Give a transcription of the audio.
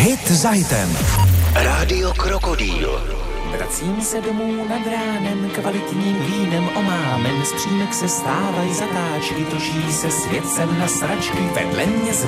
Hit za hitem. Rádio Krokodýl. Vracím se domů nad ránem, kvalitním vínem omámen, z přímek se stávají zatáčky, točí se svět sem na sračky, vedle mě